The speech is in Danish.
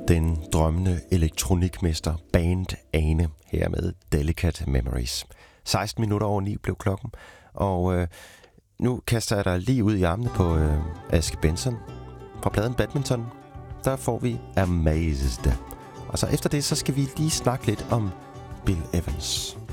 den drømmende elektronikmester Band Ane her med Delicate Memories. 16 minutter over 9 blev klokken, og nu kaster jeg dig lige ud i armene på Aske Benson fra pladen Badminton. Der får vi Amazed. Og så efter det, så skal vi lige snakke lidt om Bill Evans.